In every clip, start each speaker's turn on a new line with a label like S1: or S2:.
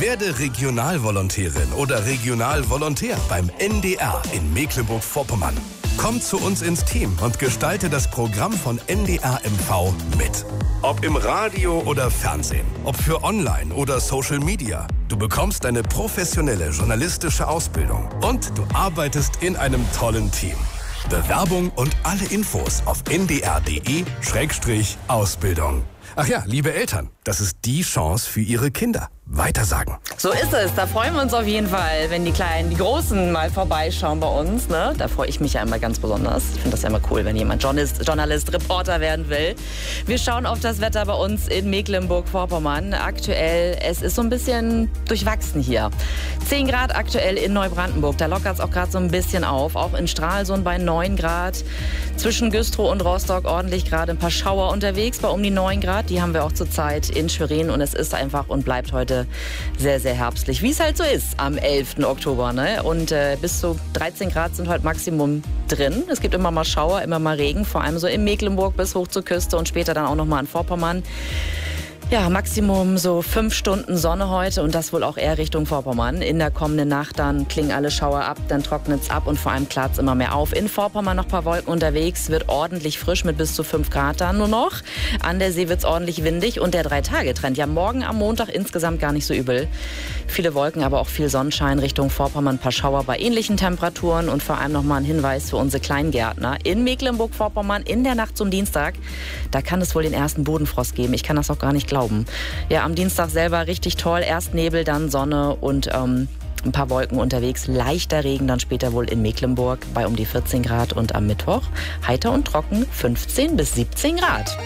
S1: Werde Regionalvolontärin oder Regionalvolontär beim NDR in Mecklenburg-Vorpommern. Komm zu uns ins Team und gestalte das Programm von NDR MV mit. Ob im Radio oder Fernsehen, ob für Online oder Social Media. Du bekommst eine professionelle journalistische Ausbildung und du arbeitest in einem tollen Team. Bewerbung und alle Infos auf ndr.de/Ausbildung. Ach ja, liebe Eltern, das ist die Chance für Ihre Kinder. Weitersagen.
S2: So ist es. Da freuen wir uns auf jeden Fall, wenn die Kleinen, die Großen mal vorbeischauen bei uns. Ne? Da freue ich mich ja immer ganz besonders. Ich finde das ja immer cool, wenn jemand Journalist, Reporter werden will. Wir schauen auf das Wetter bei uns in Mecklenburg-Vorpommern. Aktuell, es ist so ein bisschen durchwachsen hier. 10 Grad aktuell in Neubrandenburg. Da lockert es auch gerade so ein bisschen auf. Auch in Stralsund bei 9 Grad. Zwischen Güstrow und Rostock ordentlich gerade ein paar Schauer unterwegs bei um die 9 Grad. Die haben wir auch zurzeit in Schwerin und es ist einfach und bleibt heute sehr, sehr herbstlich, wie es halt so ist am 11. Oktober. Ne? Und bis zu 13 Grad sind heute Maximum drin. Es gibt immer mal Schauer, immer mal Regen, vor allem so in Mecklenburg bis hoch zur Küste und später dann auch nochmal in Vorpommern. Ja, Maximum so 5 Stunden Sonne heute und das wohl auch eher Richtung Vorpommern. In der kommenden Nacht dann klingen alle Schauer ab, dann trocknet es ab und vor allem klart es immer mehr auf. In Vorpommern noch ein paar Wolken unterwegs, wird ordentlich frisch mit bis zu 5 Grad dann nur noch. An der See wird es ordentlich windig und der 3-Tage-Trend. Ja, morgen am Montag insgesamt gar nicht so übel. Viele Wolken, aber auch viel Sonnenschein Richtung Vorpommern, ein paar Schauer bei ähnlichen Temperaturen und vor allem nochmal ein Hinweis für unsere Kleingärtner. In Mecklenburg-Vorpommern in der Nacht zum Dienstag, da kann es wohl den ersten Bodenfrost geben. Ich kann das auch gar nicht glauben. Ja, am Dienstag selber richtig toll. Erst Nebel, dann Sonne und ein paar Wolken unterwegs. Leichter Regen dann später wohl in Mecklenburg bei um die 14 Grad und am Mittwoch heiter und trocken 15 bis 17 Grad.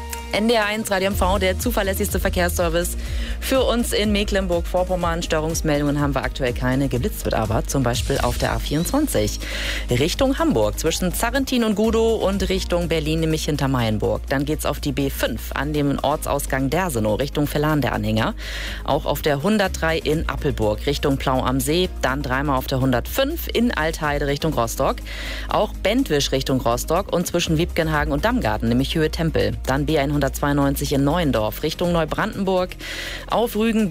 S2: NDR1 Radio MV, der zuverlässigste Verkehrsservice für uns in Mecklenburg-Vorpommern. Störungsmeldungen haben wir aktuell keine. Geblitzt wird aber zum Beispiel auf der A24 Richtung Hamburg zwischen Zarrentin und Gudow und Richtung Berlin, nämlich hinter Mayenburg. Dann geht's auf die B5 an dem Ortsausgang Dersenow Richtung Vellan, der Anhänger. Auch auf der 103 in Appelburg Richtung Plau am See. Dann dreimal auf der 105 in Altheide Richtung Rostock. Auch Bentwisch Richtung Rostock und zwischen Wiebkenhagen und Dammgarten, nämlich Höhe Tempel. Dann B192 in Neuendorf Richtung Neubrandenburg. Auf Rügen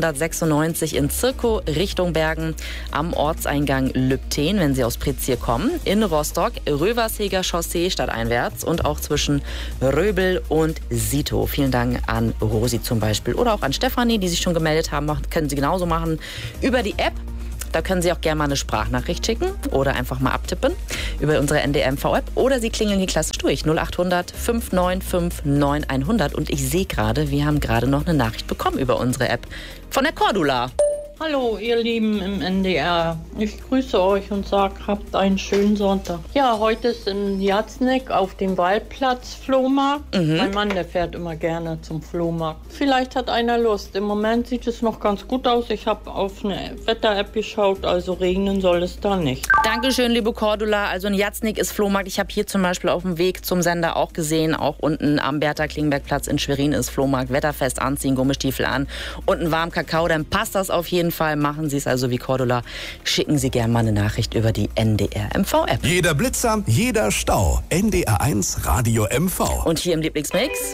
S2: B196 in Zirkow Richtung Bergen. Am Ortseingang Lübten, wenn Sie aus Prizier kommen. In Rostock Röversheger Chaussee stadteinwärts und auch zwischen Röbel und Sito. Vielen Dank an Rosi zum Beispiel oder auch an Stefanie, die sich schon gemeldet haben. Können Sie genauso machen über die App. Da können Sie auch gerne mal eine Sprachnachricht schicken oder einfach mal abtippen über unsere NDR-MV-App. Oder Sie klingeln hier klassisch durch 0800 595 9100. Und ich sehe gerade, wir haben gerade noch eine Nachricht bekommen über unsere App von der Cordula.
S3: Hallo ihr Lieben im NDR, ich grüße euch und sage, habt einen schönen Sonntag. Ja, heute ist in Jatzneck auf dem Waldplatz Flohmarkt. Mein Mann, der fährt immer gerne zum Flohmarkt. Vielleicht hat einer Lust. Im Moment sieht es noch ganz gut aus. Ich habe auf eine Wetter-App geschaut, also regnen soll es da nicht.
S2: Dankeschön, liebe Cordula. Also in Jatzneck ist Flohmarkt. Ich habe hier zum Beispiel auf dem Weg zum Sender auch gesehen, auch unten am Bertha-Klingberg-Platz in Schwerin ist Flohmarkt. Wetterfest anziehen, Gummistiefel an und einen warmen Kakao, dann passt das auf jeden Fall. Machen Sie es also wie Cordula. Schicken Sie gerne mal eine Nachricht über die NDR-MV-App.
S1: Jeder Blitzer, jeder Stau. NDR1 Radio MV.
S2: Und hier im Lieblingsmix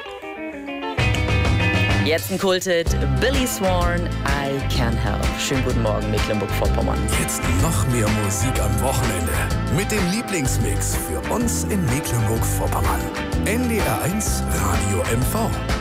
S2: jetzt ein Kulthit, Billy Swan, I Can't Help. Schönen guten Morgen, Mecklenburg-Vorpommern.
S1: Jetzt noch mehr Musik am Wochenende. Mit dem Lieblingsmix für uns in Mecklenburg-Vorpommern. NDR1 Radio MV.